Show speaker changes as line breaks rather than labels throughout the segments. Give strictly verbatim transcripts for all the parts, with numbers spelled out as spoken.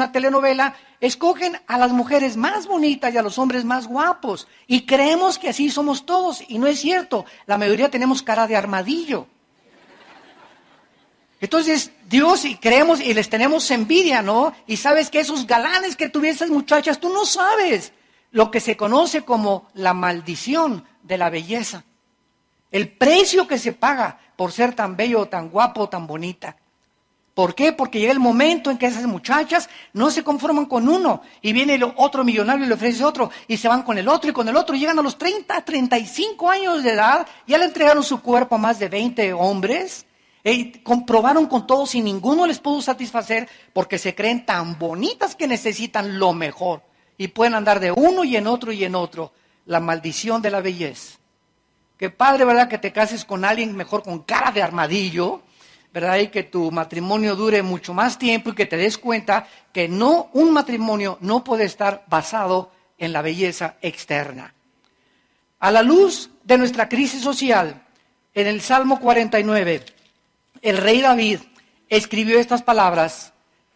una telenovela, escogen a las mujeres más bonitas y a los hombres más guapos. Y creemos que así somos todos. Y no es cierto. La mayoría tenemos cara de armadillo. Entonces, Dios, y creemos y les tenemos envidia, ¿no? Y sabes que esos galanes que tuvieron esas muchachas, tú no sabes lo que se conoce como la maldición de la belleza. El precio que se paga por ser tan bello, tan guapo, tan bonita. ¿Por qué? Porque llega el momento en que esas muchachas no se conforman con uno. Y viene el otro millonario y le ofrece otro. Y se van con el otro y con el otro. Y llegan a los treinta, treinta y cinco años de edad. Ya le entregaron su cuerpo a más de veinte hombres. Y comprobaron con todos y ninguno les pudo satisfacer porque se creen tan bonitas que necesitan lo mejor. Y pueden andar de uno y en otro y en otro. La maldición de la belleza. Qué padre, ¿verdad? Que te cases con alguien mejor con cara de armadillo, ¿verdad? Y que tu matrimonio dure mucho más tiempo y que te des cuenta que no, un matrimonio no puede estar basado en la belleza externa. A la luz de nuestra crisis social, en el Salmo cuarenta y nueve, el rey David escribió estas palabras.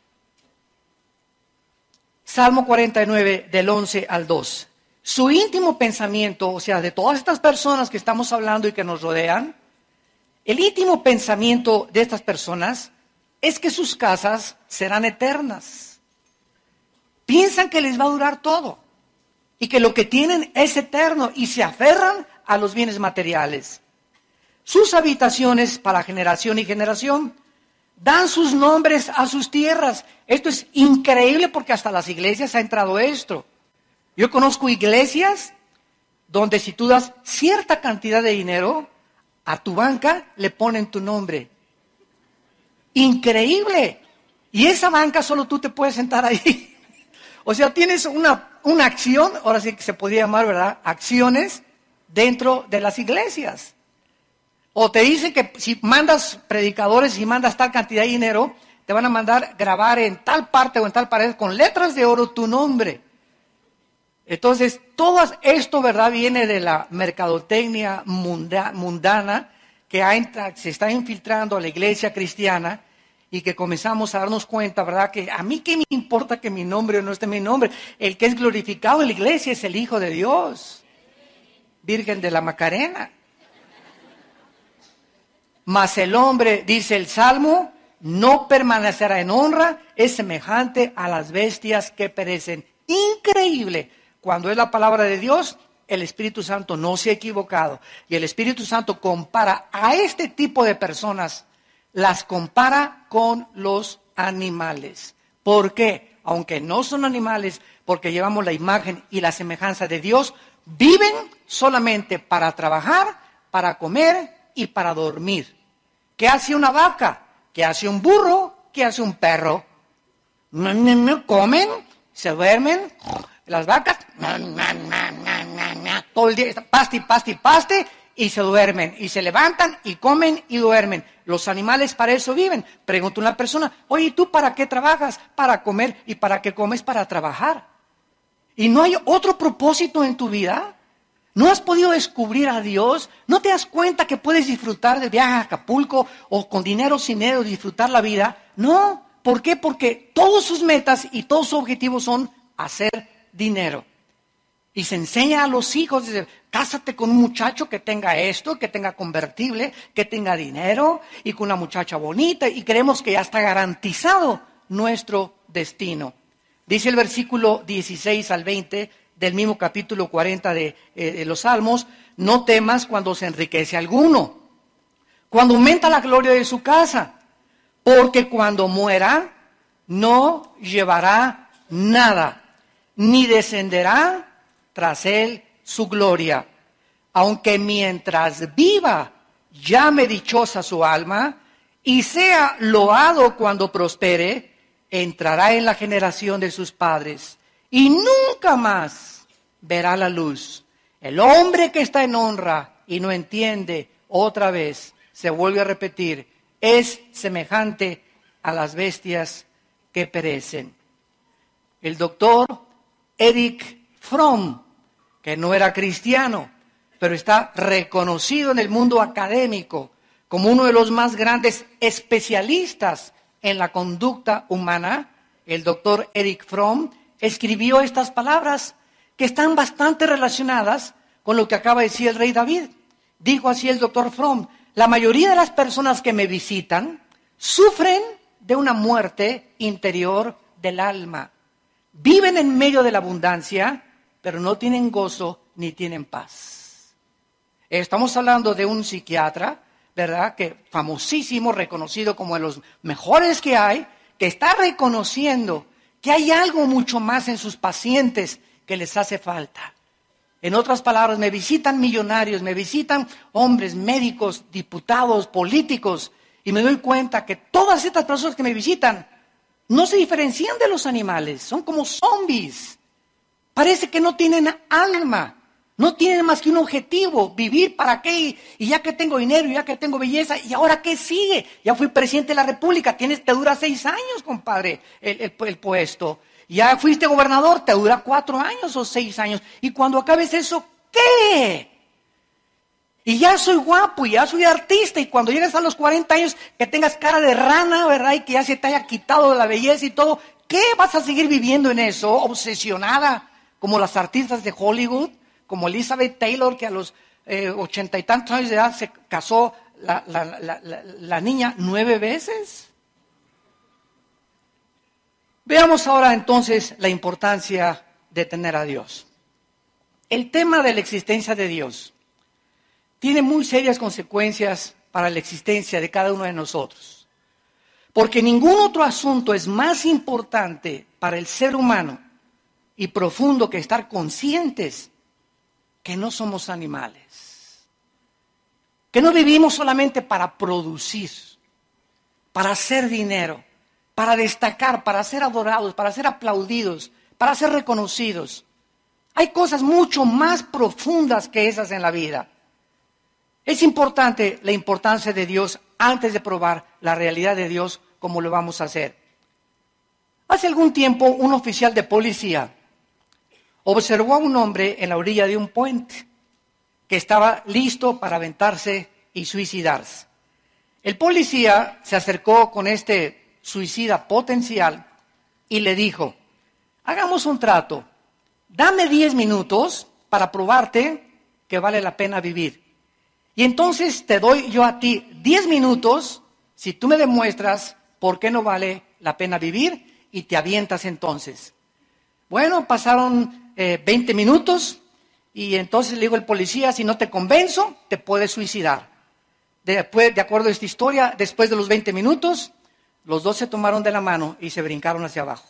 Salmo cuarenta y nueve, del once al dos. Su íntimo pensamiento, o sea, de todas estas personas que estamos hablando y que nos rodean, el íntimo pensamiento de estas personas es que sus casas serán eternas. Piensan que les va a durar todo y que lo que tienen es eterno y se aferran a los bienes materiales. Sus habitaciones para generación y generación dan sus nombres a sus tierras. Esto es increíble porque hasta las iglesias ha entrado esto. Yo conozco iglesias donde si tú das cierta cantidad de dinero, a tu banca le ponen tu nombre. Increíble. Y esa banca solo tú te puedes sentar ahí. O sea, tienes una, una acción, ahora sí que se podría llamar, ¿verdad? Acciones dentro de las iglesias. O te dicen que si mandas predicadores y mandas tal cantidad de dinero, te van a mandar grabar en tal parte o en tal pared con letras de oro tu nombre. Entonces, todo esto, ¿verdad?, viene de la mercadotecnia munda, mundana que ha, se está infiltrando a la iglesia cristiana y que comenzamos a darnos cuenta, ¿verdad?, que a mí qué me importa que mi nombre o no esté mi nombre. El que es glorificado en la iglesia es el Hijo de Dios, Virgen de la Macarena. Mas el hombre, dice el Salmo, no permanecerá en honra, es semejante a las bestias que perecen. Increíble. Cuando es la palabra de Dios, el Espíritu Santo no se ha equivocado. Y el Espíritu Santo compara a este tipo de personas, las compara con los animales. ¿Por qué? Aunque no son animales, porque llevamos la imagen y la semejanza de Dios, viven solamente para trabajar, para comer y para dormir. ¿Qué hace una vaca? ¿Qué hace un burro? ¿Qué hace un perro? Comen, se duermen. Las vacas, todo el día, paste, paste, paste, y se duermen, y se levantan, y comen, y duermen. Los animales para eso viven. Pregunta una persona, oye, ¿tú para qué trabajas? Para comer, y para qué comes, para trabajar. ¿Y no hay otro propósito en tu vida? ¿No has podido descubrir a Dios? ¿No te das cuenta que puedes disfrutar del viaje a Acapulco, o con dinero o sin dinero disfrutar la vida? No, ¿por qué? Porque todas sus metas y todos sus objetivos son hacer dinero. Y se enseña a los hijos, dice, cásate con un muchacho que tenga esto, que tenga convertible, que tenga dinero, y con una muchacha bonita, y creemos que ya está garantizado nuestro destino. Dice el versículo dieciséis al veinte del mismo capítulo cuarenta de, eh, de los Salmos, no temas cuando se enriquece alguno, cuando aumenta la gloria de su casa, porque cuando muera no llevará nada, ni descenderá tras él su gloria. Aunque mientras viva, llame dichosa su alma, y sea loado cuando prospere, entrará en la generación de sus padres, y nunca más verá la luz. El hombre que está en honra y no entiende, otra vez, se vuelve a repetir, es semejante a las bestias que perecen. El doctor Erich Fromm, que no era cristiano, pero está reconocido en el mundo académico como uno de los más grandes especialistas en la conducta humana, el doctor Erich Fromm, escribió estas palabras que están bastante relacionadas con lo que acaba de decir el rey David. Dijo así el doctor Fromm: la mayoría de las personas que me visitan sufren de una muerte interior del alma. Viven en medio de la abundancia, pero no tienen gozo ni tienen paz. Estamos hablando de un psiquiatra, ¿verdad?, que famosísimo, reconocido como de los mejores que hay, que está reconociendo que hay algo mucho más en sus pacientes que les hace falta. En otras palabras, me visitan millonarios, me visitan hombres, médicos, diputados, políticos, y me doy cuenta que todas estas personas que me visitan no se diferencian de los animales, son como zombies. Parece que no tienen alma, no tienen más que un objetivo: vivir. ¿Para qué? Y ya que tengo dinero, ya que tengo belleza, ¿y ahora qué sigue? Ya fui presidente de la República, tienes, te dura seis años, compadre, el, el, el puesto. Ya fuiste gobernador, te dura cuatro años o seis años. Y cuando acabes eso, ¿qué? Y ya soy guapo, y ya soy artista, y cuando llegues a los cuarenta años, que tengas cara de rana, ¿verdad? Y que ya se te haya quitado la belleza y todo, ¿qué? ¿Vas a seguir viviendo en eso, obsesionada, como las artistas de Hollywood? Como Elizabeth Taylor, que a los eh, ochenta y tantos años de edad se casó la, la, la, la, la niña nueve veces. Veamos ahora entonces la importancia de tener a Dios. El tema de la existencia de Dios tiene muy serias consecuencias para la existencia de cada uno de nosotros. Porque ningún otro asunto es más importante para el ser humano y profundo que estar conscientes que no somos animales. Que no vivimos solamente para producir, para hacer dinero, para destacar, para ser adorados, para ser aplaudidos, para ser reconocidos. Hay cosas mucho más profundas que esas en la vida. Es importante la importancia de Dios antes de probar la realidad de Dios como lo vamos a hacer. Hace algún tiempo un oficial de policía observó a un hombre en la orilla de un puente que estaba listo para aventarse y suicidarse. El policía se acercó con este suicida potencial y le dijo: hagamos un trato, dame diez minutos para probarte que vale la pena vivir. Y entonces te doy yo a ti diez minutos si tú me demuestras por qué no vale la pena vivir, y te avientas entonces. Bueno, pasaron eh, veinte minutos y entonces le digo al policía: si no te convenzo, te puedes suicidar. Después, de acuerdo a esta historia, después de los veinte minutos, los dos se tomaron de la mano y se brincaron hacia abajo.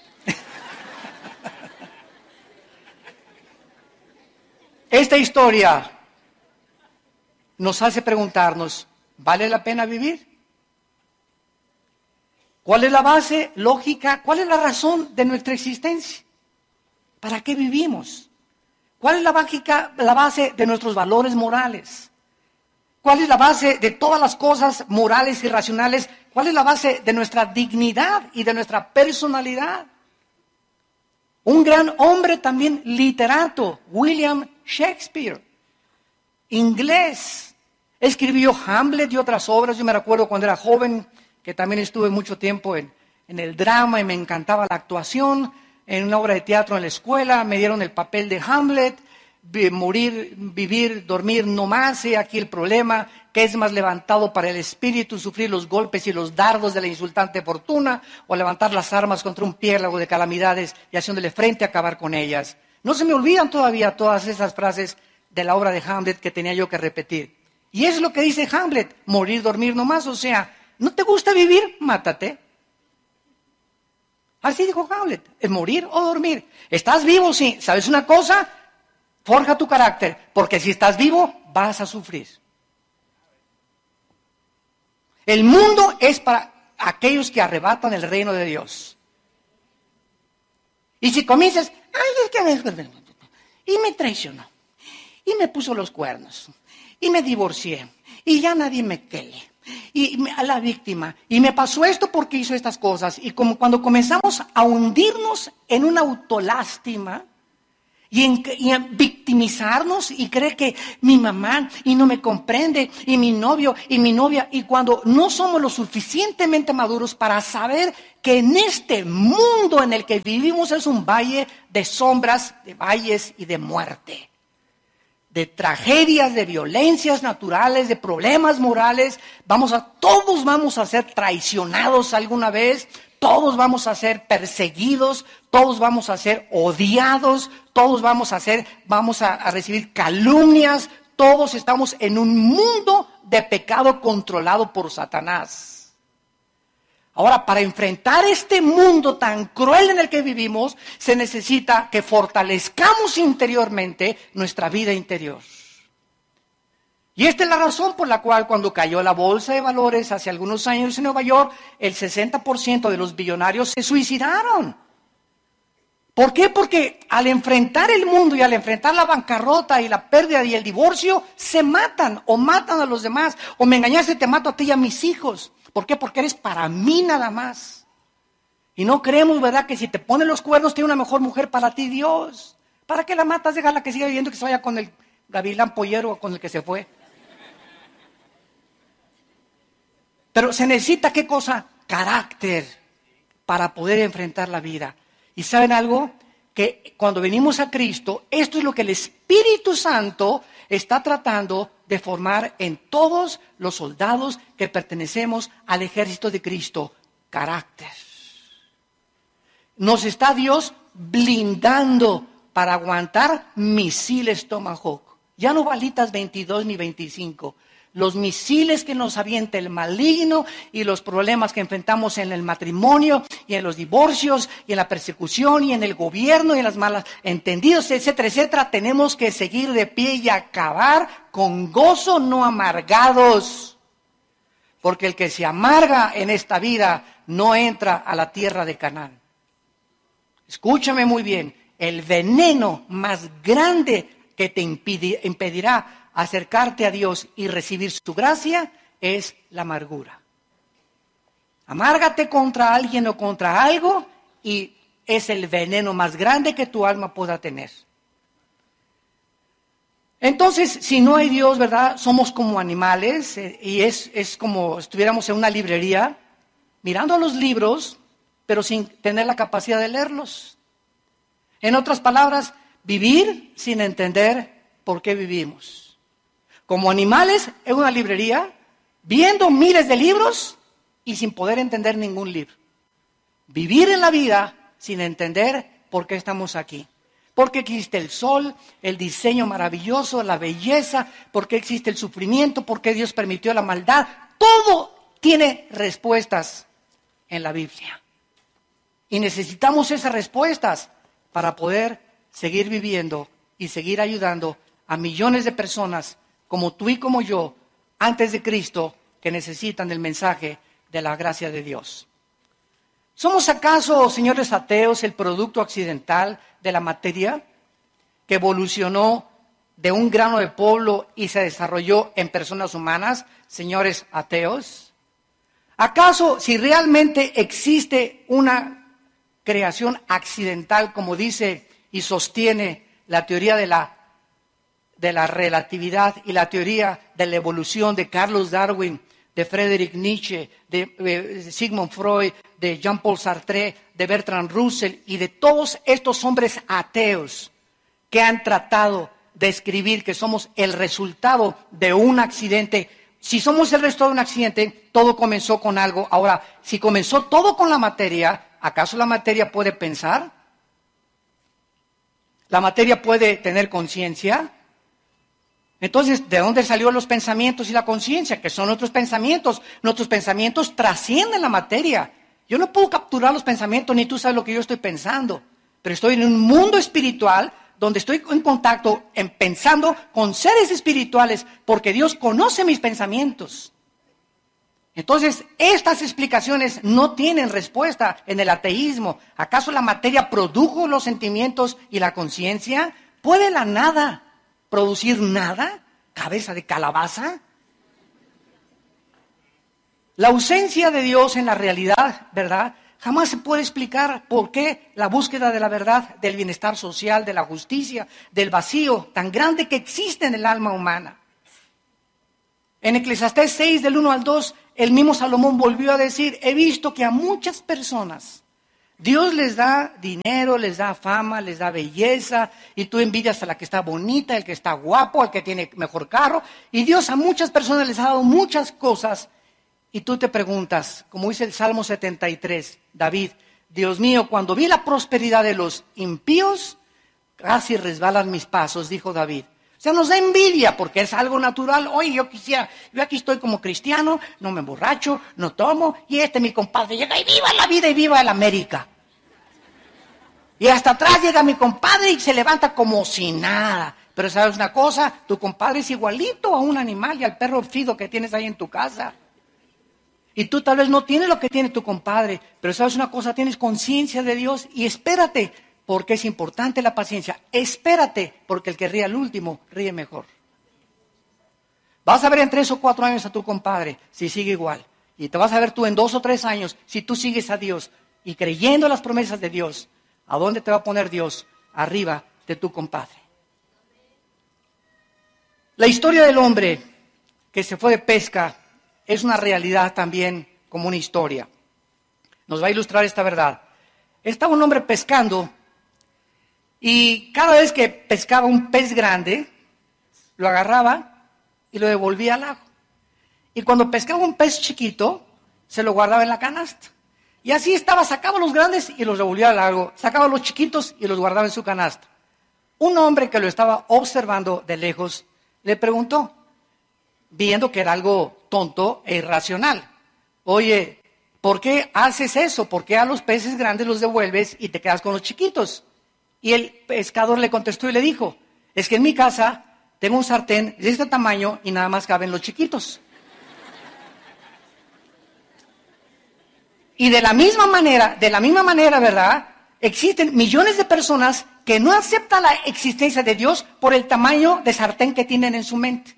Esta historia nos hace preguntarnos: ¿vale la pena vivir? ¿Cuál es la base lógica? ¿Cuál es la razón de nuestra existencia? ¿Para qué vivimos? ¿Cuál es la, básica, la base de nuestros valores morales? ¿Cuál es la base de todas las cosas morales y racionales? ¿Cuál es la base de nuestra dignidad y de nuestra personalidad? Un gran hombre también literato, William Shakespeare, inglés, escribió Hamlet y otras obras. Yo me recuerdo cuando era joven que también estuve mucho tiempo en, en el drama y me encantaba la actuación. En una obra de teatro en la escuela me dieron el papel de Hamlet. Morir, vivir, dormir, no más. He aquí el problema, que es más levantado para el espíritu sufrir los golpes y los dardos de la insultante fortuna, o levantar las armas contra un piélago de calamidades y haciéndole frente a acabar con ellas. No se me olvidan todavía todas esas frases de la obra de Hamlet que tenía yo que repetir. Y es lo que dice Hamlet: morir, dormir, no más. O sea, ¿no te gusta vivir? Mátate. Así dijo Hamlet: es morir o dormir. ¿Estás vivo? Sí. ¿Sabes una cosa? Forja tu carácter, porque si estás vivo, vas a sufrir. El mundo es para aquellos que arrebatan el reino de Dios. Y si comienzas, ay, es que me... y me traicionó, y me puso los cuernos, y me divorcié, y ya nadie me quiere, y me, a la víctima, y me pasó esto porque hizo estas cosas, y como cuando comenzamos a hundirnos en una autolástima, Y en, y en victimizarnos y creer que mi mamá y no me comprende, y mi novio y mi novia, y cuando no somos lo suficientemente maduros para saber que en este mundo en el que vivimos es un valle de sombras, de valles y de muerte, de tragedias, de violencias naturales, de problemas morales. Vamos a, todos vamos a ser traicionados alguna vez. Todos vamos a ser perseguidos, todos vamos a ser odiados, todos vamos a ser, vamos a, a recibir calumnias, todos estamos en un mundo de pecado controlado por Satanás. Ahora, para enfrentar este mundo tan cruel en el que vivimos, se necesita que fortalezcamos interiormente nuestra vida interior. Y esta es la razón por la cual cuando cayó la bolsa de valores hace algunos años en Nueva York, el sesenta por ciento de los billonarios se suicidaron. ¿Por qué? Porque al enfrentar el mundo y al enfrentar la bancarrota y la pérdida y el divorcio, se matan o matan a los demás. O me engañaste, te mato a ti y a mis hijos. ¿Por qué? Porque eres para mí nada más. Y no creemos, ¿verdad?, que si te ponen los cuernos tiene una mejor mujer para ti, Dios. ¿Para qué la matas? Déjala que siga viviendo, que se vaya con el gavilán pollero o con el que se fue. Pero se necesita, ¿qué cosa? Carácter para poder enfrentar la vida. ¿Y saben algo? Que cuando venimos a Cristo, esto es lo que el Espíritu Santo está tratando de formar en todos los soldados que pertenecemos al ejército de Cristo. Carácter. Nos está Dios blindando para aguantar misiles Tomahawk. Ya no balitas veintidós ni veinticinco. Los misiles que nos avienta el maligno y los problemas que enfrentamos en el matrimonio y en los divorcios y en la persecución y en el gobierno y en las malas entendidos, etcétera, etcétera, tenemos que seguir de pie y acabar con gozo, no amargados. Porque el que se amarga en esta vida no entra a la tierra de Canaán. Escúchame muy bien, el veneno más grande que te impedirá acercarte a Dios y recibir su gracia es la amargura. Amárgate contra alguien o contra algo y es el veneno más grande que tu alma pueda tener. Entonces, si no hay Dios, ¿verdad? Somos como animales eh, y es, es como estuviéramos en una librería mirando los libros, pero sin tener la capacidad de leerlos. En otras palabras, vivir sin entender por qué vivimos. Como animales en una librería, viendo miles de libros y sin poder entender ningún libro. Vivir en la vida sin entender por qué estamos aquí. ¿Por qué existe el sol, el diseño maravilloso, la belleza? ¿Por qué existe el sufrimiento? ¿Por qué Dios permitió la maldad? Todo tiene respuestas en la Biblia. Y necesitamos esas respuestas para poder seguir viviendo y seguir ayudando a millones de personas como tú y como yo, antes de Cristo, que necesitan el mensaje de la gracia de Dios. ¿Somos acaso, señores ateos, el producto accidental de la materia que evolucionó de un grano de polvo y se desarrolló en personas humanas, señores ateos? ¿Acaso, si realmente existe una creación accidental, como dice y sostiene la teoría de la de la relatividad y la teoría de la evolución de Carlos Darwin, de Friedrich Nietzsche, de eh, Sigmund Freud, de Jean-Paul Sartre, de Bertrand Russell y de todos estos hombres ateos que han tratado de escribir que somos el resultado de un accidente? Si somos el resultado de un accidente, todo comenzó con algo. Ahora, si comenzó todo con la materia, ¿acaso la materia puede pensar? ¿La materia puede tener conciencia? Entonces, ¿de dónde salieron los pensamientos y la conciencia? Que son nuestros pensamientos. Nuestros pensamientos trascienden la materia. Yo no puedo capturar los pensamientos, ni tú sabes lo que yo estoy pensando. Pero estoy en un mundo espiritual donde estoy en contacto, en pensando con seres espirituales, porque Dios conoce mis pensamientos. Entonces, estas explicaciones no tienen respuesta en el ateísmo. ¿Acaso la materia produjo los sentimientos y la conciencia? ¿Puede la nada producir nada? ¿Cabeza de calabaza? La ausencia de Dios en la realidad, ¿verdad?, Jamás se puede explicar por qué la búsqueda de la verdad, del bienestar social, de la justicia, del vacío tan grande que existe en el alma humana. En Eclesiastés seis, del uno al dos, el mismo Salomón volvió a decir, he visto que a muchas personas Dios les da dinero, les da fama, les da belleza, y tú envidias a la que está bonita, el que está guapo, al que tiene mejor carro, y Dios a muchas personas les ha dado muchas cosas, y tú te preguntas, como dice el Salmo setenta y tres, David, Dios mío, cuando vi la prosperidad de los impíos, casi resbalan mis pasos, dijo David. O sea, nos da envidia porque es algo natural. Oye, yo quisiera, yo aquí estoy como cristiano, no me emborracho, no tomo, y este mi compadre llega y viva la vida y viva el América. Y hasta atrás llega mi compadre y se levanta como si nada. Pero ¿sabes una cosa? Tu compadre es igualito a un animal y al perro fido que tienes ahí en tu casa. Y tú tal vez no tienes lo que tiene tu compadre, pero ¿sabes una cosa? Tienes conciencia de Dios y espérate, porque es importante la paciencia. Espérate, porque el que ríe al último, ríe mejor. Vas a ver en tres o cuatro años a tu compadre, si sigue igual. Y te vas a ver tú en dos o tres años, si tú sigues a Dios y creyendo las promesas de Dios. ¿A dónde te va a poner Dios? Arriba de tu compadre. La historia del hombre que se fue de pesca es una realidad también como una historia. Nos va a ilustrar esta verdad. Estaba un hombre pescando y cada vez que pescaba un pez grande, lo agarraba y lo devolvía al lago. Y cuando pescaba un pez chiquito, se lo guardaba en la canasta. Y así estaba, sacaba los grandes y los devolvía al lago, sacaba los chiquitos y los guardaba en su canasta. Un hombre que lo estaba observando de lejos le preguntó, viendo que era algo tonto e irracional, oye, ¿por qué haces eso? ¿Por qué a los peces grandes los devuelves y te quedas con los chiquitos? Y el pescador le contestó y le dijo, es que en mi casa tengo un sartén de este tamaño y nada más caben los chiquitos. Y de la misma manera, de la misma manera, ¿verdad? Existen millones de personas que no aceptan la existencia de Dios por el tamaño de sartén que tienen en su mente.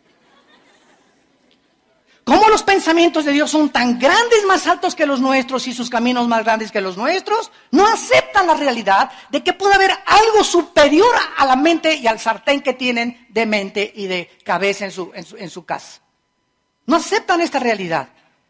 ¿Cómo los pensamientos de Dios son tan grandes, más altos que los nuestros y sus caminos más grandes que los nuestros? No aceptan la realidad de que puede haber algo superior a la mente y al sartén que tienen de mente y de cabeza en su, en su, en su casa. No aceptan esta realidad.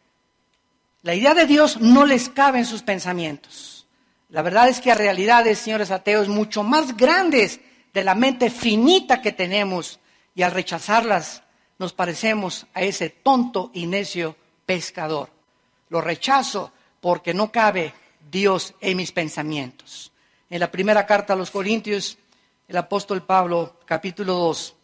La idea de Dios no les cabe en sus pensamientos. La verdad es que hay realidades, señores ateos, mucho más grandes de la mente finita que tenemos, y al rechazarlas nos parecemos a ese tonto y necio pescador. Lo rechazo porque no cabe Dios en mis pensamientos. En la primera carta a los Corintios, el apóstol Pablo, capítulo dos,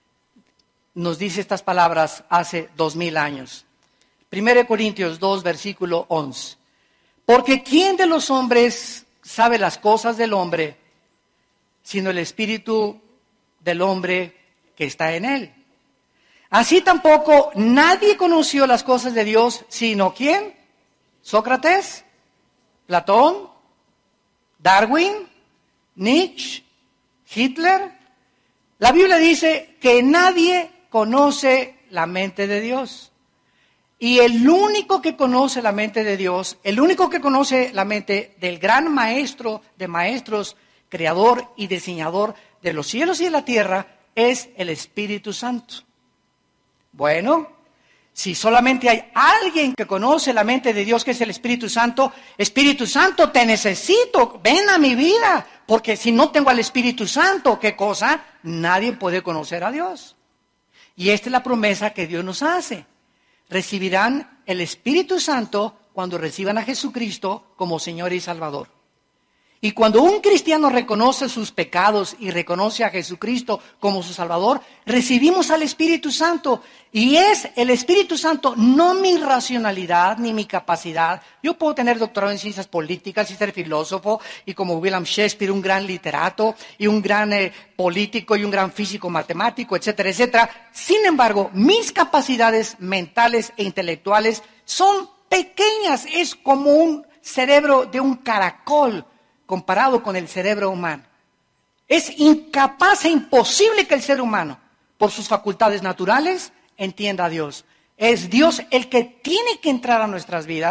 nos dice estas palabras hace dos mil años. Primera de Corintios dos, versículo once. Porque ¿quién de los hombres sabe las cosas del hombre, sino el espíritu del hombre que está en él? Así tampoco nadie conoció las cosas de Dios, sino ¿quién? Sócrates, Platón, Darwin, Nietzsche, Hitler. La Biblia dice que nadie conoce la mente de Dios. Y el único que conoce la mente de Dios, el único que conoce la mente del gran maestro de maestros, creador y diseñador de los cielos y de la tierra, es el Espíritu Santo. Bueno, si solamente hay alguien que conoce la mente de Dios, que es el Espíritu Santo, Espíritu Santo, te necesito, ven a mi vida, porque si no tengo al Espíritu Santo, ¿qué cosa? Nadie puede conocer a Dios. Y esta es la promesa que Dios nos hace. Recibirán el Espíritu Santo cuando reciban a Jesucristo como Señor y Salvador. Y cuando un cristiano reconoce sus pecados y reconoce a Jesucristo como su Salvador, recibimos al Espíritu Santo. Y es el Espíritu Santo, no mi racionalidad ni mi capacidad. Yo puedo tener doctorado en ciencias políticas y ser filósofo, y como William Shakespeare, un gran literato, y un gran eh, político, y un gran físico matemático, etcétera, etcétera. Sin embargo, mis capacidades mentales e intelectuales son pequeñas. Es como un cerebro de un caracol comparado con el cerebro humano. Es incapaz e imposible que el ser humano, por sus facultades naturales, entienda a Dios. Es Dios el que tiene que entrar a nuestras vidas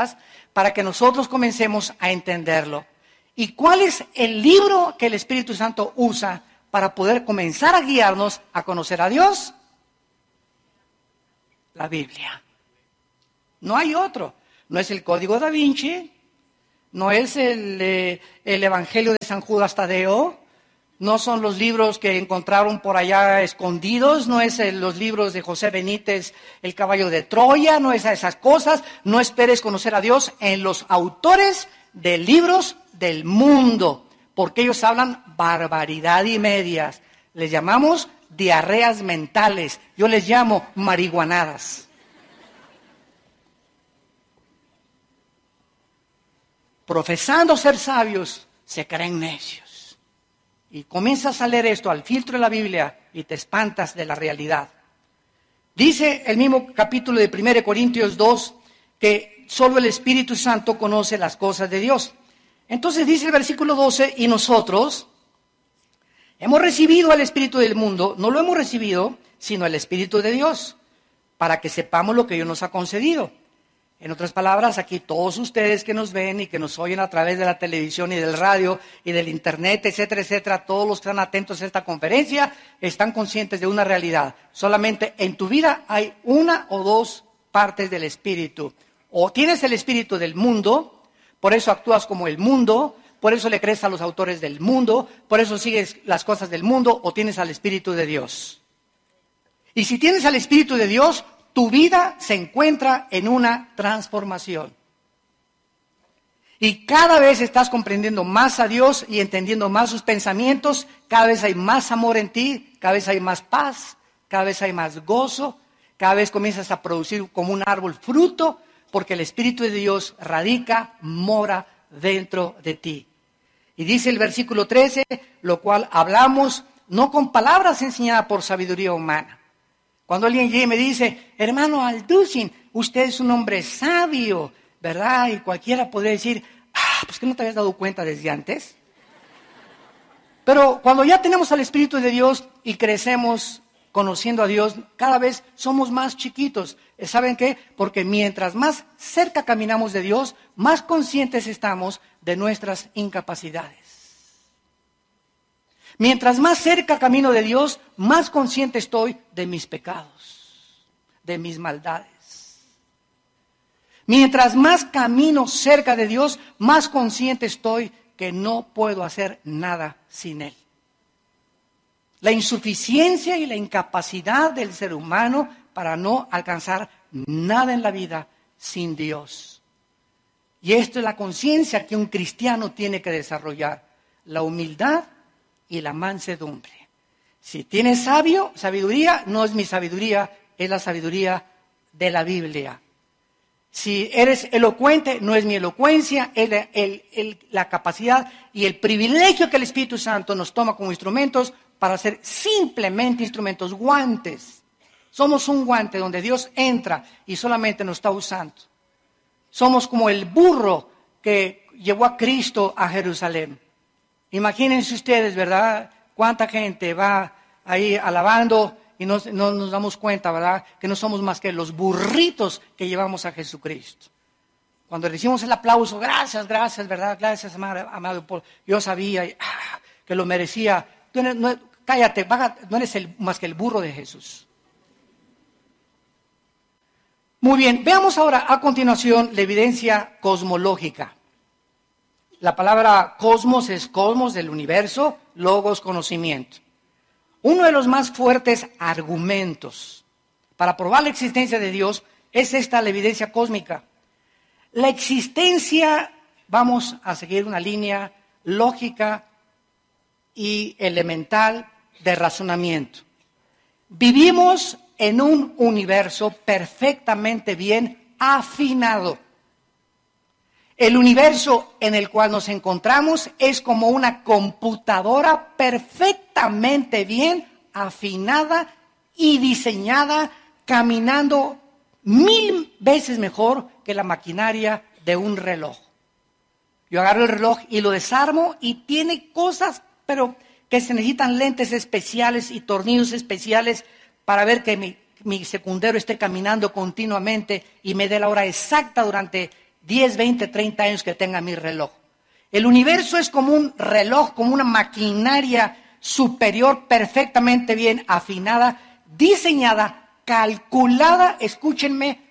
para que nosotros comencemos a entenderlo. ¿Y cuál es el libro que el Espíritu Santo usa para poder comenzar a guiarnos a conocer a Dios? La Biblia. No hay otro. No es el Código Da Vinci, no es el, eh, el Evangelio de San Judas Tadeo, no son los libros que encontraron por allá escondidos, no es el, los libros de José Benítez, El caballo de Troya, no es a esas cosas. No esperes conocer a Dios en los autores de libros del mundo, porque ellos hablan barbaridad y medias. Les llamamos diarreas mentales, yo les llamo marihuanadas. Profesando ser sabios, se creen necios. Y comienzas a leer esto al filtro de la Biblia y te espantas de la realidad. Dice el mismo capítulo de primera de Corintios dos que solo el Espíritu Santo conoce las cosas de Dios. Entonces dice el versículo doce, y nosotros hemos recibido al Espíritu del mundo, no lo hemos recibido, sino el Espíritu de Dios, para que sepamos lo que Dios nos ha concedido. En otras palabras, aquí todos ustedes que nos ven y que nos oyen a través de la televisión y del radio y del internet, etcétera, etcétera, todos los que están atentos a esta conferencia están conscientes de una realidad. Solamente en tu vida hay una o dos partes del Espíritu. O tienes el Espíritu del mundo, por eso actúas como el mundo, por eso le crees a los autores del mundo, por eso sigues las cosas del mundo, o tienes al Espíritu de Dios. Y si tienes al Espíritu de Dios, tu vida se encuentra en una transformación. Y cada vez estás comprendiendo más a Dios y entendiendo más sus pensamientos. Cada vez hay más amor en ti, cada vez hay más paz, cada vez hay más gozo. Cada vez comienzas a producir como un árbol fruto, porque el Espíritu de Dios radica, mora dentro de ti. Y dice el versículo trece, lo cual hablamos no con palabras enseñadas por sabiduría humana. Cuando alguien llega y me dice, hermano Alducin, usted es un hombre sabio, ¿verdad? Y cualquiera podría decir, ah, pues que no te habías dado cuenta desde antes. Pero cuando ya tenemos al Espíritu de Dios y crecemos conociendo a Dios, cada vez somos más chiquitos. ¿Saben qué? Porque mientras más cerca caminamos de Dios, más conscientes estamos de nuestras incapacidades. Mientras más cerca camino de Dios, más consciente estoy de mis pecados, de mis maldades. Mientras más camino cerca de Dios, más consciente estoy que no puedo hacer nada sin Él. La insuficiencia y la incapacidad del ser humano para no alcanzar nada en la vida sin Dios. Y esto es la conciencia que un cristiano tiene que desarrollar, la humildad y la mansedumbre. Si tienes sabio, sabiduría, no es mi sabiduría, es la sabiduría de la Biblia. Si eres elocuente, no es mi elocuencia, es el, el, el, la capacidad y el privilegio que el Espíritu Santo nos toma como instrumentos para ser simplemente instrumentos, guantes. Somos un guante donde Dios entra y solamente nos está usando. Somos como el burro que llevó a Cristo a Jerusalén. Imagínense ustedes, ¿verdad? Cuánta gente va ahí alabando y no, no nos damos cuenta, ¿verdad? Que no somos más que los burritos que llevamos a Jesucristo. Cuando recibimos el aplauso, gracias, gracias, ¿verdad? Gracias, amado Paul. Yo sabía ah, que lo merecía. Tú no, no, cállate, vaga, no eres el, más que el burro de Jesús. Muy bien, veamos ahora a continuación la evidencia cosmológica. La palabra cosmos es cosmos del universo, logos, conocimiento. Uno de los más fuertes argumentos para probar la existencia de Dios es esta, la evidencia cósmica. La existencia, vamos a seguir una línea lógica y elemental de razonamiento. Vivimos en un universo perfectamente bien afinado. El universo en el cual nos encontramos es como una computadora perfectamente bien afinada y diseñada, caminando mil veces mejor que la maquinaria de un reloj. Yo agarro el reloj y lo desarmo y tiene cosas, pero que se necesitan lentes especiales y tornillos especiales para ver que mi, mi secundero esté caminando continuamente y me dé la hora exacta durante diez, veinte, treinta años que tenga mi reloj. El universo es como un reloj, como una maquinaria superior perfectamente bien afinada, diseñada, calculada, escúchenme,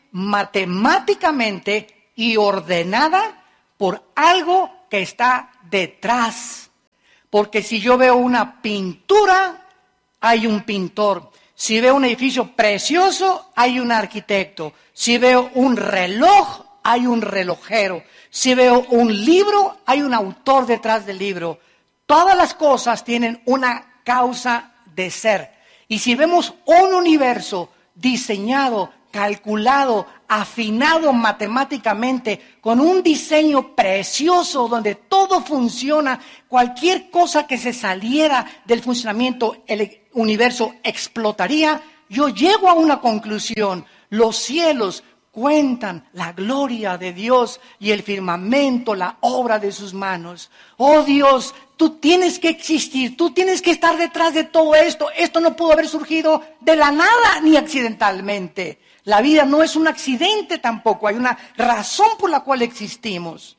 matemáticamente y ordenada por algo que está detrás. Porque si yo veo una pintura, hay un pintor. Si veo un edificio precioso, hay un arquitecto. Si veo un reloj, hay un relojero. Si veo un libro, hay un autor detrás del libro. Todas las cosas tienen una causa de ser. Y si vemos un universo diseñado, calculado, afinado matemáticamente, con un diseño precioso donde todo funciona, cualquier cosa que se saliera del funcionamiento, el universo explotaría, yo llego a una conclusión: los cielos cuentan la gloria de Dios y el firmamento, la obra de sus manos. Oh Dios, tú tienes que existir, tú tienes que estar detrás de todo esto. Esto no pudo haber surgido de la nada ni accidentalmente. La vida no es un accidente tampoco, hay una razón por la cual existimos.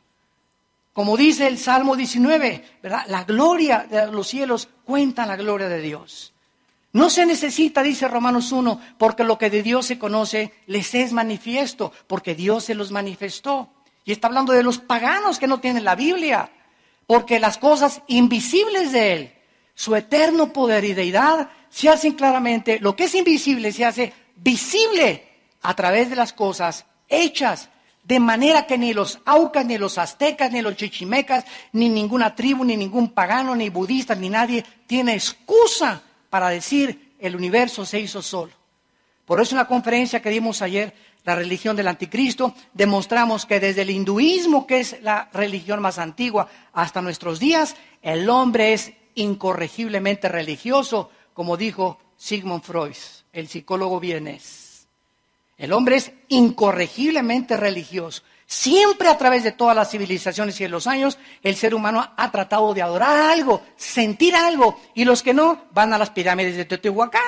Como dice el Salmo diecinueve, ¿verdad? La gloria de los cielos cuentan la gloria de Dios. No se necesita, dice Romanos uno, porque lo que de Dios se conoce les es manifiesto, porque Dios se los manifestó. Y está hablando de los paganos que no tienen la Biblia, porque las cosas invisibles de Él, su eterno poder y deidad, se hacen claramente, lo que es invisible se hace visible a través de las cosas hechas, de manera que ni los aucas, ni los aztecas, ni los chichimecas, ni ninguna tribu, ni ningún pagano, ni budista, ni nadie tiene excusa para decir el universo se hizo solo. Por eso en la conferencia que dimos ayer, la religión del anticristo, demostramos que desde el hinduismo, que es la religión más antigua, hasta nuestros días, el hombre es incorregiblemente religioso, como dijo Sigmund Freud, el psicólogo vienés. El hombre es incorregiblemente religioso. Siempre a través de todas las civilizaciones y de los años, el ser humano ha tratado de adorar algo, sentir algo, y los que no, van a las pirámides de Teotihuacán.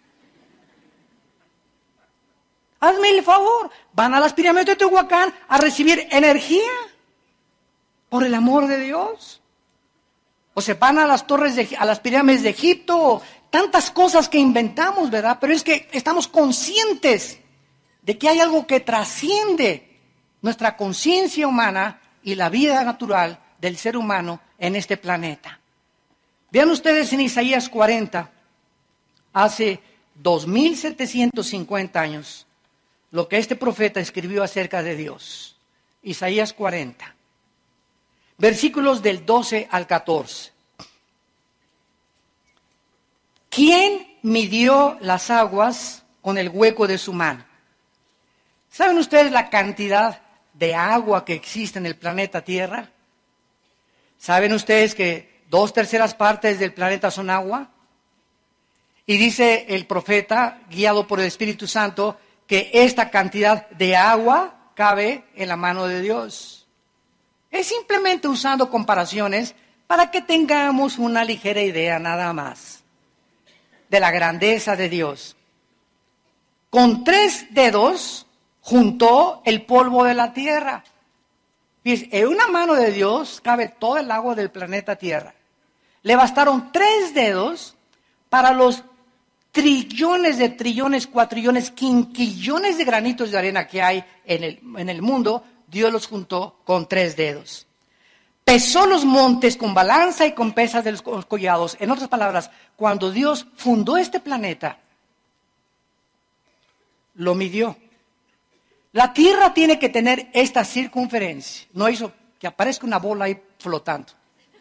Hazme el favor, van a las pirámides de Teotihuacán a recibir energía, por el amor de Dios. O se van a las torres, de, a las pirámides de Egipto, tantas cosas que inventamos, ¿verdad? Pero es que estamos conscientes de que hay algo que trasciende nuestra conciencia humana y la vida natural del ser humano en este planeta. Vean ustedes en Isaías cuarenta, hace dos mil setecientos cincuenta años, lo que este profeta escribió acerca de Dios. Isaías cuarenta, versículos del doce al catorce. ¿Quién midió las aguas con el hueco de su mano? ¿Saben ustedes la cantidad de agua que existe en el planeta Tierra? ¿Saben ustedes que dos terceras partes del planeta son agua? Y dice el profeta, guiado por el Espíritu Santo, que esta cantidad de agua cabe en la mano de Dios. Es simplemente usando comparaciones para que tengamos una ligera idea nada más de la grandeza de Dios. Con tres dedos juntó el polvo de la tierra. Fíjense, en una mano de Dios cabe todo el agua del planeta Tierra. Le bastaron tres dedos para los trillones de trillones, cuatrillones, quinquillones de granitos de arena que hay en el, en el mundo. Dios los juntó con tres dedos. Pesó los montes con balanza y con pesas de los collados. En otras palabras, cuando Dios fundó este planeta, lo midió. La Tierra tiene que tener esta circunferencia. No hizo que aparezca una bola ahí flotando.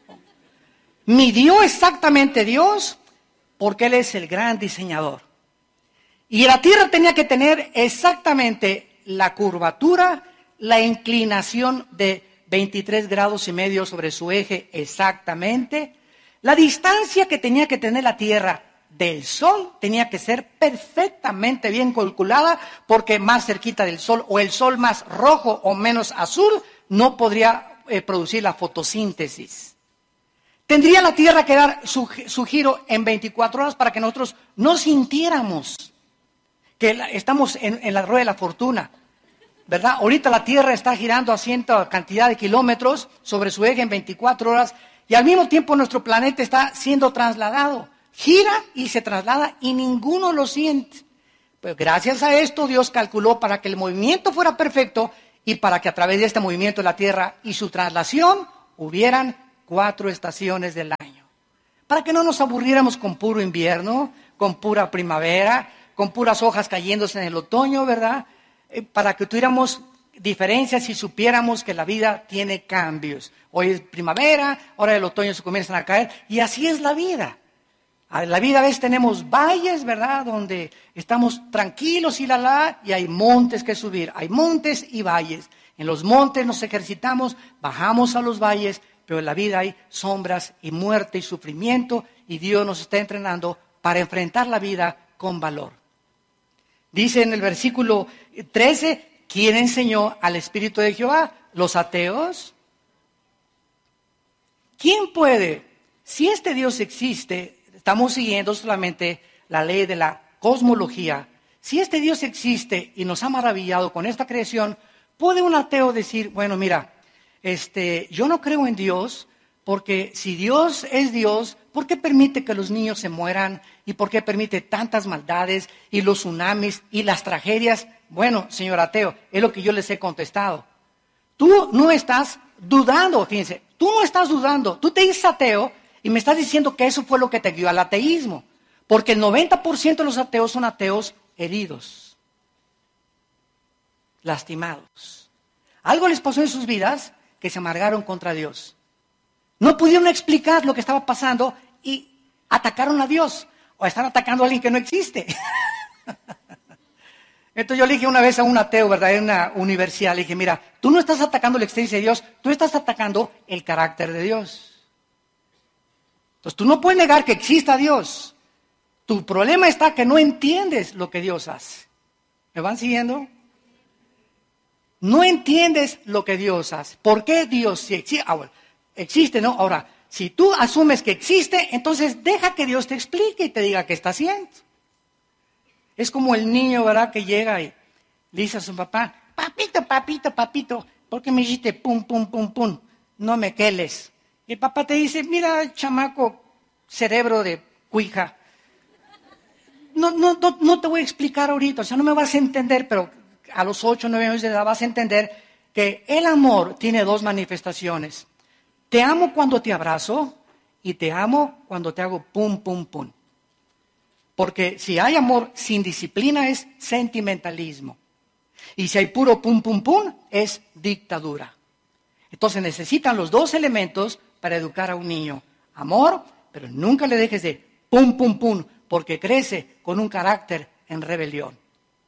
Midió exactamente Dios porque Él es el gran diseñador. Y la Tierra tenía que tener exactamente la curvatura, la inclinación de veintitrés grados y medio sobre su eje exactamente. La distancia que tenía que tener la Tierra del Sol tenía que ser perfectamente bien calculada, porque más cerquita del Sol o el Sol más rojo o menos azul no podría eh, producir la fotosíntesis. Tendría la Tierra que dar su, su giro en veinticuatro horas para que nosotros no sintiéramos que la, estamos en, en la rueda de la fortuna. ¿verdad? Ahorita la Tierra está girando a cierta cantidad de kilómetros sobre su eje en veinticuatro horas y al mismo tiempo nuestro planeta está siendo trasladado. Gira y se traslada y ninguno lo siente. Pero gracias a esto Dios calculó para que el movimiento fuera perfecto y para que a través de este movimiento de la Tierra y su traslación hubieran cuatro estaciones del año. Para que no nos aburriéramos con puro invierno, con pura primavera, con puras hojas cayéndose en el otoño, ¿verdad? Eh, para que tuviéramos diferencias y supiéramos que la vida tiene cambios. Hoy es primavera, ahora el otoño se comienzan a caer y así es la vida. En la vida a veces tenemos valles, ¿verdad? Donde estamos tranquilos y la la, y hay montes que subir. Hay montes y valles. En los montes nos ejercitamos, bajamos a los valles, pero en la vida hay sombras y muerte y sufrimiento y Dios nos está entrenando para enfrentar la vida con valor. Dice en el versículo trece, ¿quién enseñó al Espíritu de Jehová? ¿Los ateos? ¿Quién puede? Si este Dios existe, estamos siguiendo solamente la ley de la cosmología. Si este Dios existe y nos ha maravillado con esta creación, ¿puede un ateo decir, bueno, mira, este, yo no creo en Dios, porque si Dios es Dios, ¿por qué permite que los niños se mueran? ¿Y por qué permite tantas maldades y los tsunamis y las tragedias? Bueno, señor ateo, es lo que yo les he contestado. Tú no estás dudando, fíjense, tú no estás dudando, tú te dices ateo y me estás diciendo que eso fue lo que te guió al ateísmo. Porque el noventa por ciento de los ateos son ateos heridos, lastimados. Algo les pasó en sus vidas que se amargaron contra Dios. No pudieron explicar lo que estaba pasando y atacaron a Dios. O están atacando a alguien que no existe. Entonces yo le dije una vez a un ateo, ¿verdad? En una universidad, le dije, mira, tú no estás atacando la existencia de Dios, tú estás atacando el carácter de Dios. Entonces tú no puedes negar que exista Dios. Tu problema está que no entiendes lo que Dios hace. ¿Me van siguiendo? No entiendes lo que Dios hace. ¿Por qué Dios sí existe? Ah, bueno, existe, ¿no? Ahora, si tú asumes que existe, entonces deja que Dios te explique y te diga qué está haciendo. Es como el niño, ¿verdad? Que llega y le dice a su papá, papito, papito, papito, ¿por qué me dijiste pum, pum, pum, pum? No me queles. Y el papá te dice, mira, chamaco, cerebro de cuija. No, no, no, no te voy a explicar ahorita, o sea, no me vas a entender, pero a los ocho, nueve años de edad vas a entender que el amor tiene dos manifestaciones. Te amo cuando te abrazo y te amo cuando te hago pum, pum, pum. Porque si hay amor sin disciplina es sentimentalismo. Y si hay puro pum, pum, pum es dictadura. Entonces necesitan los dos elementos para educar a un niño. Amor, pero nunca le dejes de pum, pum, pum, porque crece con un carácter en rebelión.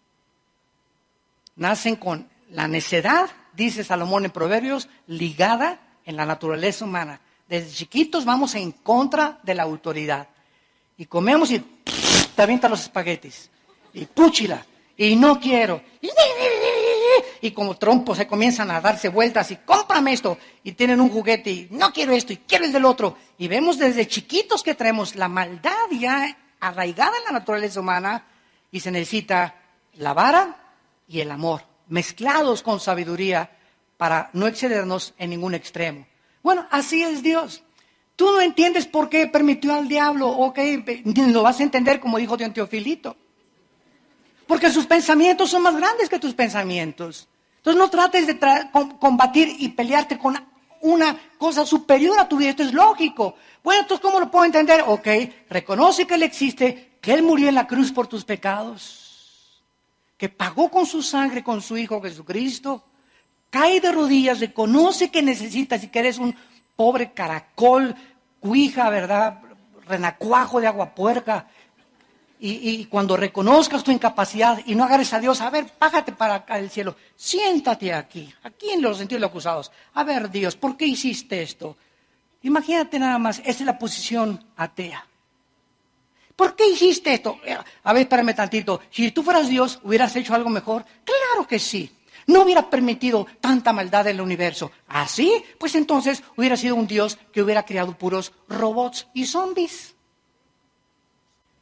Nacen con la necedad, dice Salomón en Proverbios, ligada en la naturaleza humana. Desde chiquitos vamos en contra de la autoridad. Y comemos y te avientan los espaguetis. Y púchila. Y no quiero. Y como trompos se comienzan a darse vueltas y cómprame esto. Y tienen un juguete y no quiero esto y quiero el del otro. Y vemos desde chiquitos que traemos la maldad ya arraigada en la naturaleza humana. Y se necesita la vara y el amor, mezclados con sabiduría para no excedernos en ningún extremo. Bueno, así es Dios. Tú no entiendes por qué permitió al diablo, ok, lo vas a entender como dijo Don Teofilito. Porque sus pensamientos son más grandes que tus pensamientos. Entonces no trates de tra- combatir y pelearte con una cosa superior a tu vida, esto es lógico. Bueno, entonces ¿cómo lo puedo entender? Ok, reconoce que Él existe, que Él murió en la cruz por tus pecados, que pagó con su sangre, con su Hijo Jesucristo. Cae de rodillas, reconoce que necesitas y que eres un pobre caracol, cuija, ¿verdad? Renacuajo de agua puerca. Y, y cuando reconozcas tu incapacidad y no agarres a Dios, a ver, págate para acá del cielo. Siéntate aquí, aquí en los sentidos acusados. A ver, Dios, ¿por qué hiciste esto? Imagínate nada más, esa es la posición atea. ¿Por qué hiciste esto? A ver, espérame tantito. Si tú fueras Dios, ¿hubieras hecho algo mejor? Claro que sí. No hubiera permitido tanta maldad en el universo. ¿Así? Pues entonces hubiera sido un Dios que hubiera creado puros robots y zombies.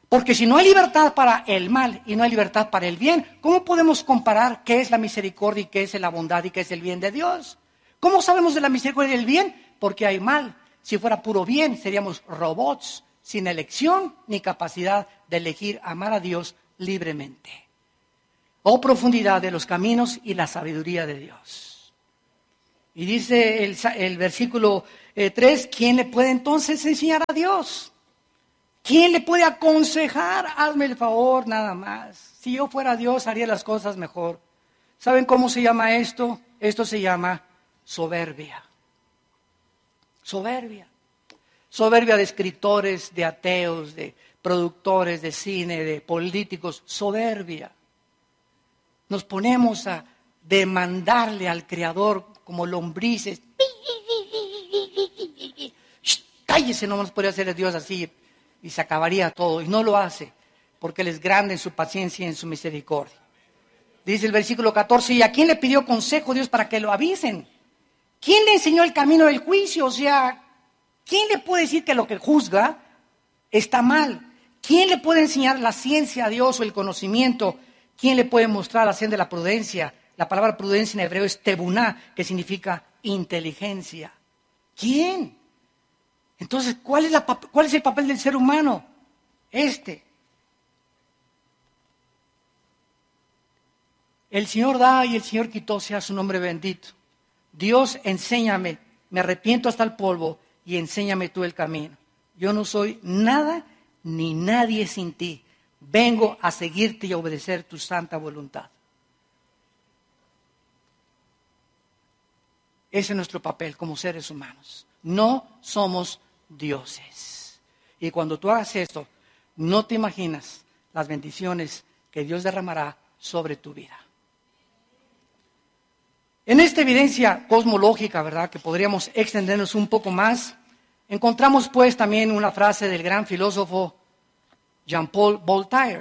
Porque si no hay libertad para el mal y no hay libertad para el bien, ¿cómo podemos comparar qué es la misericordia y qué es la bondad y qué es el bien de Dios? ¿Cómo sabemos de la misericordia y del bien? Porque hay mal. Si fuera puro bien, seríamos robots, sin elección ni capacidad de elegir amar a Dios libremente. Oh profundidad de los caminos y la sabiduría de Dios. Y dice el, el versículo eh, tres, ¿quién le puede entonces enseñar a Dios? ¿Quién le puede aconsejar? Hazme el favor, nada más. Si yo fuera Dios, haría las cosas mejor. ¿Saben cómo se llama esto? Esto se llama soberbia. Soberbia. Soberbia de escritores, de ateos, de productores de cine, de políticos. Soberbia. Nos ponemos a demandarle al Creador como lombrices. Cállese, no nos podría hacer Dios así. Y se acabaría todo, y no lo hace, porque Él es grande en su paciencia y en su misericordia. Dice el versículo catorce, ¿y a quién le pidió consejo Dios para que lo avisen? ¿Quién le enseñó el camino del juicio? O sea, ¿quién le puede decir que lo que juzga está mal? ¿Quién le puede enseñar la ciencia a Dios o el conocimiento? ¿Quién le puede mostrar la senda de la prudencia? La palabra prudencia en hebreo es tebuná, que significa inteligencia. ¿Quién? Entonces, ¿cuál es, la, ¿cuál es el papel del ser humano? Este. El Señor da y el Señor quitó, sea su nombre bendito. Dios, enséñame, me arrepiento hasta el polvo y enséñame tú el camino. Yo no soy nada ni nadie sin ti. Vengo a seguirte y a obedecer tu santa voluntad. Ese es nuestro papel como seres humanos. No somos dioses. Y cuando tú hagas esto, no te imaginas las bendiciones que Dios derramará sobre tu vida. En esta evidencia cosmológica, ¿verdad?, que podríamos extendernos un poco más, encontramos pues también una frase del gran filósofo Jean-Paul Voltaire.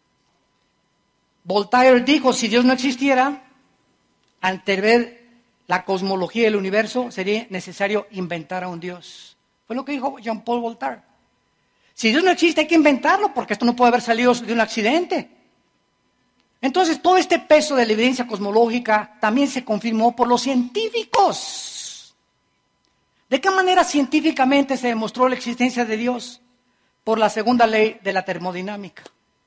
Voltaire dijo, si Dios no existiera, ante ver la cosmología del universo, sería necesario inventar a un Dios. Fue lo que dijo Jean-Paul Voltaire. Si Dios no existe, hay que inventarlo, porque esto no puede haber salido de un accidente. Entonces, todo este peso de la evidencia cosmológica también se confirmó por los científicos. ¿De qué manera científicamente se demostró la existencia de Dios? Por la segunda ley de la termodinámica.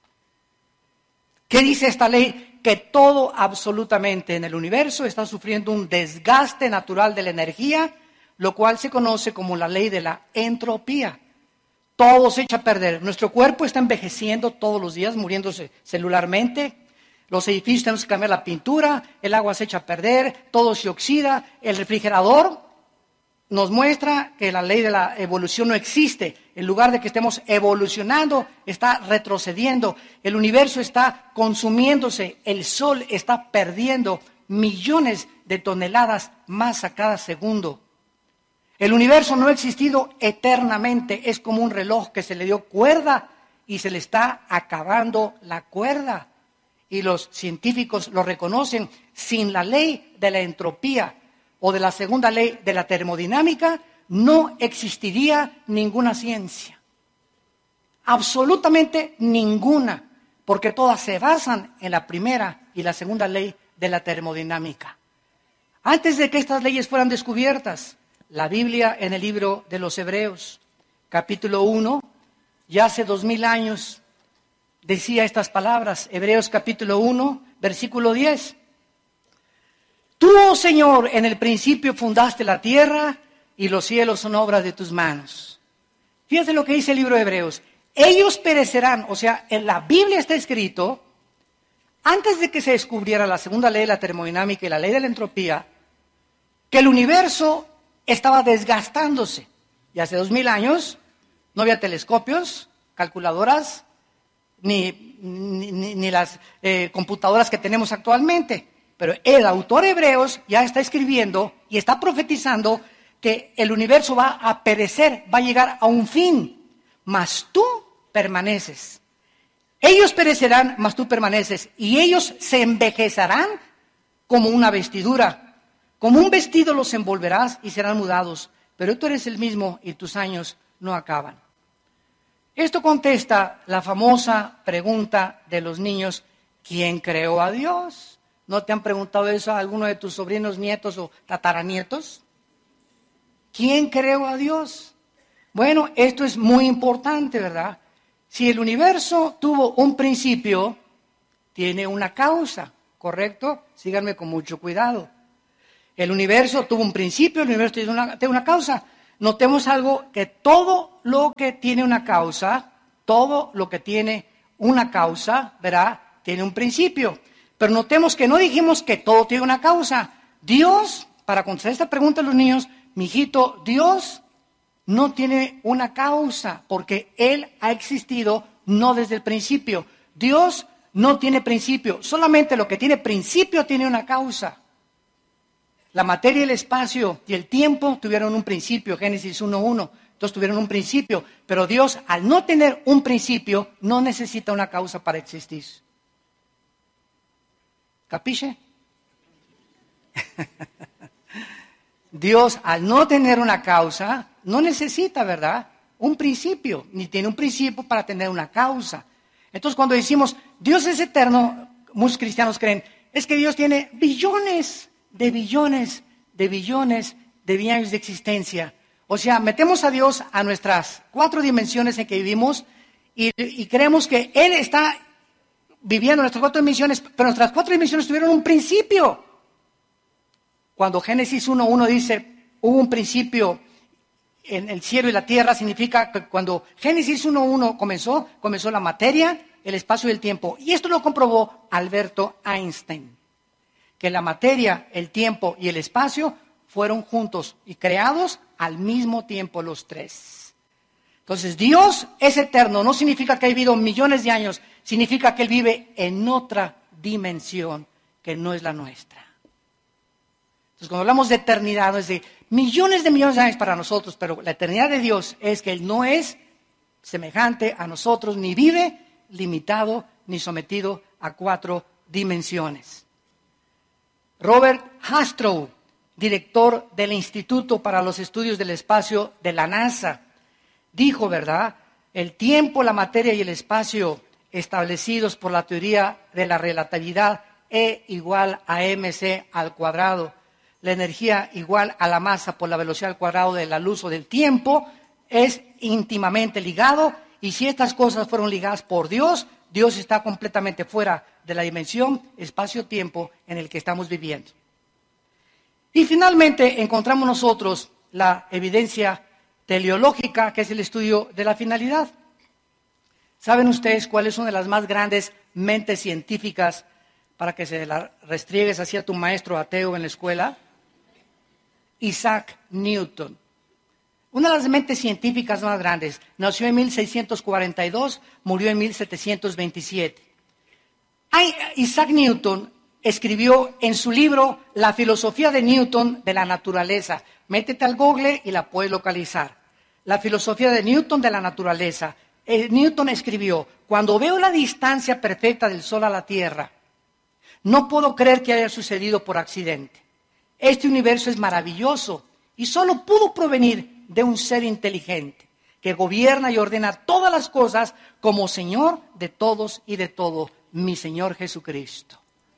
¿Qué dice esta ley? Que todo absolutamente en el universo está sufriendo un desgaste natural de la energía, lo cual se conoce como la ley de la entropía. Todo se echa a perder. Nuestro cuerpo está envejeciendo todos los días, muriéndose celularmente. Los edificios tenemos que cambiar la pintura, el agua se echa a perder, todo se oxida. El refrigerador nos muestra que la ley de la evolución no existe. En lugar de que estemos evolucionando, está retrocediendo. El universo está consumiéndose. El sol está perdiendo millones de toneladas más a cada segundo. El universo no ha existido eternamente. Es como un reloj que se le dio cuerda y se le está acabando la cuerda. Y los científicos lo reconocen. Sin la ley de la entropía o de la segunda ley de la termodinámica, no existiría ninguna ciencia. Absolutamente ninguna, porque todas se basan en la primera y la segunda ley de la termodinámica. Antes de que estas leyes fueran descubiertas, la Biblia en el libro de los Hebreos, capítulo uno, ya hace dos mil años, decía estas palabras, Hebreos capítulo uno, versículo diez. Tú, oh Señor, en el principio fundaste la tierra y los cielos son obras de tus manos. Fíjate lo que dice el libro de Hebreos. Ellos perecerán, o sea, en la Biblia está escrito, antes de que se descubriera la segunda ley de la termodinámica y la ley de la entropía, que el universo estaba desgastándose. Y hace dos mil años no había telescopios, calculadoras, ni, ni, ni, ni las eh, computadoras que tenemos actualmente. Pero el autor Hebreos ya está escribiendo y está profetizando que el universo va a perecer, va a llegar a un fin, mas tú permaneces. Ellos perecerán, mas tú permaneces, y ellos se envejecerán como una vestidura. Como un vestido los envolverás y serán mudados, pero tú eres el mismo y tus años no acaban. Esto contesta la famosa pregunta de los niños, ¿quién creó a Dios? ¿No te han preguntado eso a alguno de tus sobrinos, nietos o tataranietos? ¿Quién creó a Dios? Bueno, esto es muy importante, ¿verdad? Si el universo tuvo un principio, tiene una causa, ¿correcto? Síganme con mucho cuidado. El universo tuvo un principio, el universo tiene una, tiene una causa. Notemos algo, que todo lo que tiene una causa, todo lo que tiene una causa, ¿verdad? Tiene un principio. Pero notemos que no dijimos que todo tiene una causa. Dios, para contestar esta pregunta a los niños, mijito, Dios no tiene una causa, porque Él ha existido no desde el principio. Dios no tiene principio, solamente lo que tiene principio tiene una causa. La materia, el espacio y el tiempo tuvieron un principio, Génesis uno uno. Entonces tuvieron un principio, pero Dios, al no tener un principio, no necesita una causa para existir. ¿Capiche? Dios, al no tener una causa, no necesita, ¿verdad?, un principio, ni tiene un principio para tener una causa. Entonces, cuando decimos, Dios es eterno, muchos cristianos creen, es que Dios tiene billones de billones, de billones de años de existencia. O sea, metemos a Dios a nuestras cuatro dimensiones en que vivimos y, y creemos que Él está viviendo nuestras cuatro dimensiones, pero nuestras cuatro dimensiones tuvieron un principio. Cuando Génesis uno uno dice, hubo un principio en el cielo y la tierra, significa que cuando Génesis uno uno comenzó, comenzó la materia, el espacio y el tiempo. Y esto lo comprobó Alberto Einstein, que la materia, el tiempo y el espacio fueron juntos y creados al mismo tiempo los tres. Entonces, Dios es eterno, no significa que ha vivido millones de años, significa que Él vive en otra dimensión que no es la nuestra. Entonces, cuando hablamos de eternidad, no es de millones de millones de años para nosotros, pero la eternidad de Dios es que Él no es semejante a nosotros, ni vive limitado, ni sometido a cuatro dimensiones. Robert Hastrow, director del Instituto para los Estudios del Espacio de la NASA, dijo, ¿verdad?, el tiempo, la materia y el espacio establecidos por la teoría de la relatividad E igual a mc al cuadrado, la energía igual a la masa por la velocidad al cuadrado de la luz o del tiempo, es íntimamente ligado, y si estas cosas fueron ligadas por Dios, Dios está completamente fuera de la dimensión espacio-tiempo en el que estamos viviendo. Y finalmente encontramos nosotros la evidencia teleológica, que es el estudio de la finalidad. ¿Saben ustedes cuáles son de las más grandes mentes científicas para que se la restriegues hacia tu maestro ateo en la escuela? Isaac Newton. Una de las mentes científicas más grandes. Nació en mil seiscientos cuarenta y dos, murió en mil setecientos veintisiete. Isaac Newton escribió en su libro La filosofía de Newton de la naturaleza. Métete al Google y la puedes localizar. La filosofía de Newton de la naturaleza. Eh, Newton escribió, cuando veo la distancia perfecta del Sol a la Tierra, no puedo creer que haya sucedido por accidente. Este universo es maravilloso y solo pudo provenir de un ser inteligente que gobierna y ordena todas las cosas como Señor de todos y de todo, mi Señor Jesucristo.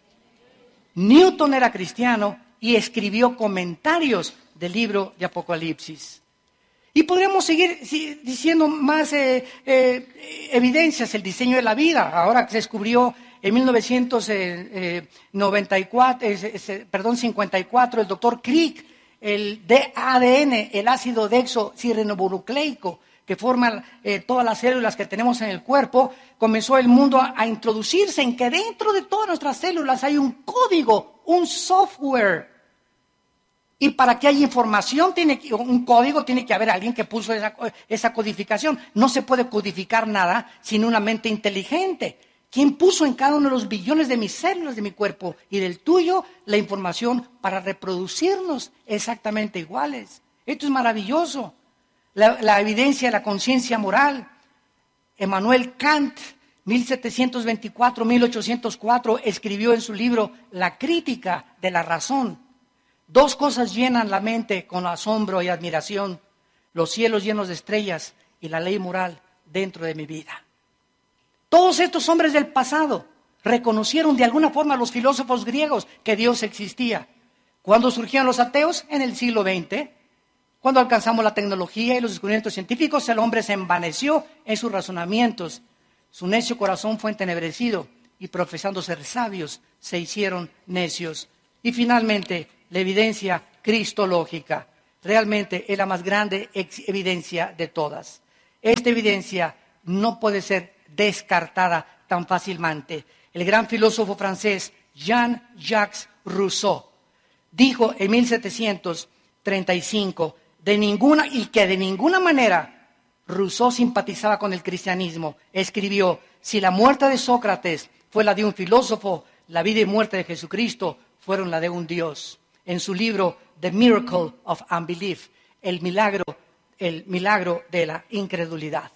Newton era cristiano y escribió comentarios del libro de Apocalipsis. Y podríamos seguir diciendo más eh, eh, evidencias, el diseño de la vida, ahora que se descubrió en mil novecientos noventa y cuatro, eh, eh, perdón, cincuenta y cuatro, el doctor Crick, el A D N, el ácido desoxirribonucleico, que forma eh, todas las células que tenemos en el cuerpo, comenzó el mundo a, a introducirse en que dentro de todas nuestras células hay un código, un software. Y para que haya información, tiene que, un código, tiene que haber alguien que puso esa, esa codificación. No se puede codificar nada sin una mente inteligente. ¿Quién puso en cada uno de los billones de mis células de mi cuerpo y del tuyo la información para reproducirnos exactamente iguales? Esto es maravilloso. La, la evidencia de la conciencia moral. Emmanuel Kant, mil setecientos veinticuatro a mil ochocientos cuatro, escribió en su libro La crítica de la razón. Dos cosas llenan la mente con asombro y admiración: los cielos llenos de estrellas y la ley moral dentro de mi vida. Todos estos hombres del pasado reconocieron de alguna forma a los filósofos griegos que Dios existía. ¿Cuándo surgieron los ateos? En el siglo veinte. Cuando alcanzamos la tecnología y los descubrimientos científicos, el hombre se envaneció en sus razonamientos. Su necio corazón fue entenebrecido y profesando ser sabios, se hicieron necios. Y finalmente, la evidencia cristológica. Realmente es la más grande evidencia de todas. Esta evidencia no puede ser descartada tan fácilmente. El gran filósofo francés Jean-Jacques Rousseau dijo en mil setecientos treinta y cinco de ninguna, y que de ninguna manera Rousseau simpatizaba con el cristianismo. Escribió: si la muerte de Sócrates fue la de un filósofo, la vida y muerte de Jesucristo fueron la de un Dios. En su libro The Miracle of Unbelief, el milagro, el milagro de la incredulidad.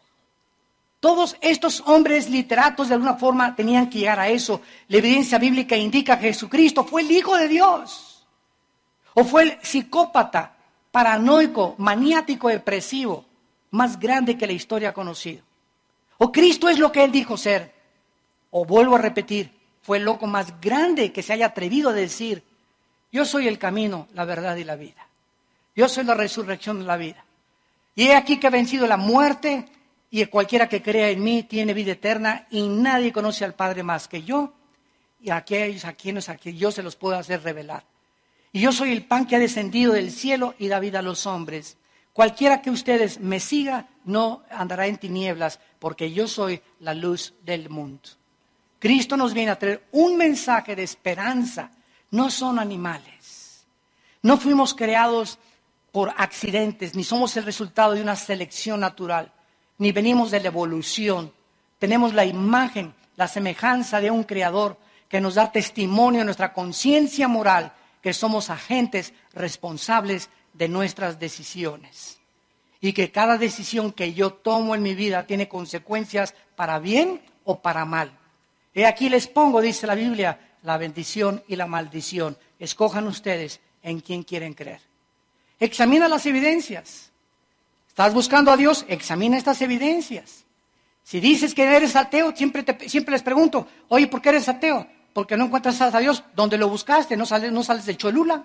Todos estos hombres literatos de alguna forma tenían que llegar a eso. La evidencia bíblica indica que Jesucristo fue el Hijo de Dios. O fue el psicópata, paranoico, maniático, depresivo, más grande que la historia ha conocido. O Cristo es lo que Él dijo ser. O vuelvo a repetir, fue el loco más grande que se haya atrevido a decir: yo soy el camino, la verdad y la vida. Yo soy la resurrección de la vida. Y he aquí que he vencido la muerte, y cualquiera que crea en mí tiene vida eterna, y nadie conoce al Padre más que yo, y a aquellos a quienes aquí yo se los puedo hacer revelar. Y yo soy el pan que ha descendido del cielo y da vida a los hombres. Cualquiera que ustedes me siga no andará en tinieblas, porque yo soy la luz del mundo. Cristo nos viene a traer un mensaje de esperanza. No son animales. No fuimos creados por accidentes, ni somos el resultado de una selección natural, ni venimos de la evolución. Tenemos la imagen, la semejanza de un creador que nos da testimonio en nuestra conciencia moral que somos agentes responsables de nuestras decisiones. Y que cada decisión que yo tomo en mi vida tiene consecuencias para bien o para mal. He aquí les pongo, dice la Biblia, la bendición y la maldición. Escojan ustedes en quién quieren creer. Examina las evidencias. ¿Estás buscando a Dios? Examina estas evidencias. Si dices que eres ateo, siempre, te, siempre les pregunto: oye, ¿por qué eres ateo? Porque no encuentras a Dios. ¿Dónde lo buscaste? ¿No sales, no sales de Cholula?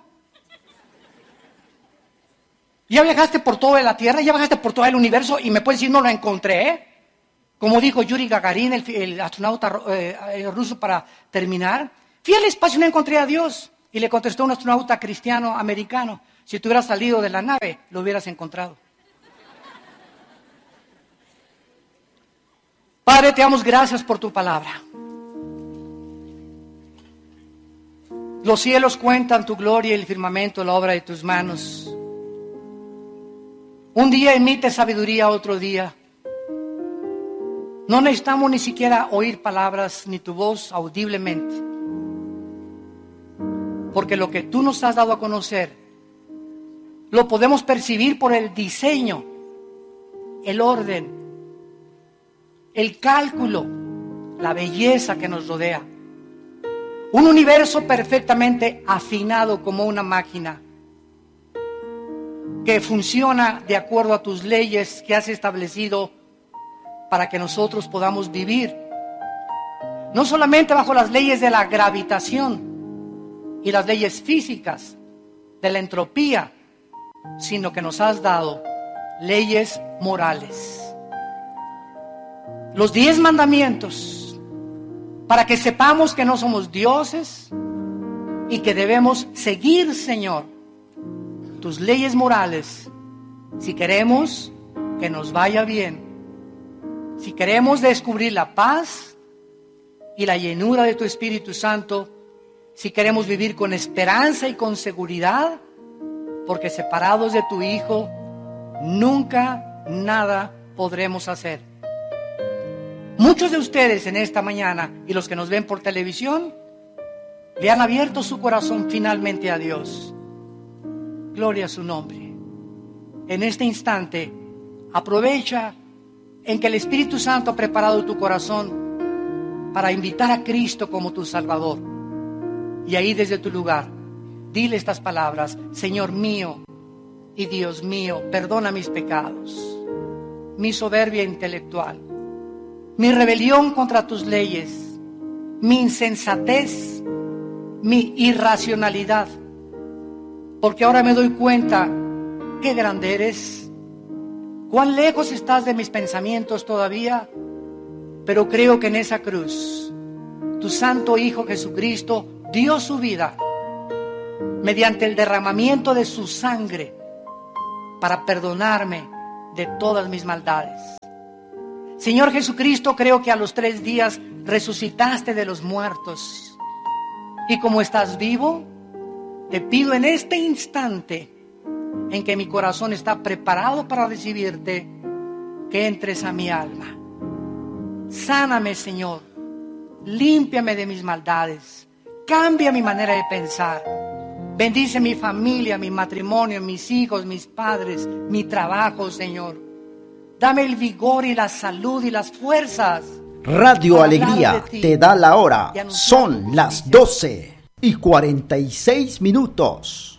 Ya viajaste por toda la Tierra, ya viajaste por todo el universo y me puedes decir: no lo encontré, ¿eh? Como dijo Yuri Gagarin, el, el astronauta eh, ruso, para terminar: fui al espacio y no encontré a Dios. Y le contestó un astronauta cristiano americano: si tú hubieras salido de la nave, lo hubieras encontrado. Padre, te damos gracias por tu palabra. Los cielos cuentan tu gloria y el firmamento la obra de tus manos. Un día emite sabiduría, otro día. No necesitamos ni siquiera oír palabras ni tu voz audiblemente. Porque lo que tú nos has dado a conocer, lo podemos percibir por el diseño, el orden, el cálculo, la belleza que nos rodea. Un universo perfectamente afinado como una máquina, que funciona de acuerdo a tus leyes que has establecido para que nosotros podamos vivir. No solamente bajo las leyes de la gravitación y las leyes físicas, de la entropía, sino que nos has dado leyes morales. Los diez mandamientos, para que sepamos que no somos dioses y que debemos seguir, Señor, tus leyes morales, si queremos que nos vaya bien, si queremos descubrir la paz y la llenura de tu Espíritu Santo, si queremos vivir con esperanza y con seguridad, porque separados de tu Hijo, nunca nada podremos hacer. Muchos de ustedes en esta mañana y los que nos ven por televisión, le han abierto su corazón finalmente a Dios. Gloria a su nombre. En este instante, aprovecha en que el Espíritu Santo ha preparado tu corazón para invitar a Cristo como tu Salvador. Y ahí desde tu lugar, dile estas palabras: Señor mío y Dios mío, perdona mis pecados. mi soberbia intelectual, mi rebelión contra tus leyes, mi insensatez, mi irracionalidad, porque ahora me doy cuenta qué grande eres, cuán lejos estás de mis pensamientos todavía, pero creo que en esa cruz tu santo Hijo Jesucristo dio su vida mediante el derramamiento de su sangre para perdonarme de todas mis maldades. Señor Jesucristo, creo que a los tres días resucitaste de los muertos. Y como estás vivo, te pido en este instante en que mi corazón está preparado para recibirte, que entres a mi alma. Sáname, Señor. Límpiame de mis maldades. Cambia mi manera de pensar. Bendice mi familia, mi matrimonio, mis hijos, mis padres, mi trabajo, Señor. Dame el vigor y la salud y las fuerzas.
Radio Alegría te da la hora. Son las doce y cuarenta y seis minutos.